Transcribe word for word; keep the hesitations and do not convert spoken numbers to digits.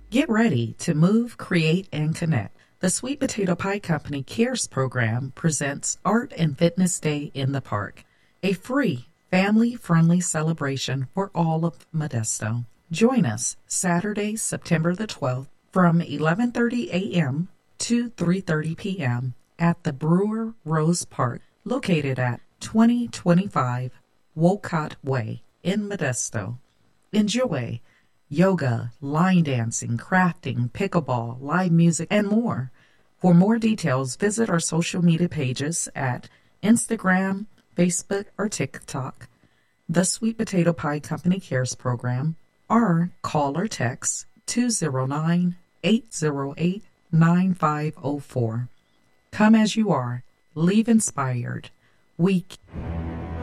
Get ready to move, create, and connect. The Sweet Potato Pie Company CARES program presents Art and Fitness Day in the Park, a free, family-friendly celebration for all of Modesto. Join us Saturday, September the twelfth from eleven thirty a.m. to three thirty p.m. at the Brewer Rose Park, located at twenty twenty-five Wolcott Way in Modesto. Enjoy yoga, line dancing, crafting, pickleball, live music, and more. For more details, visit our social media pages at Instagram, Facebook, or TikTok, The Sweet Potato Pie Company CARES Program, or call or text two zero nine, eight zero eight, nine five zero four. Come as you are. Leave inspired. We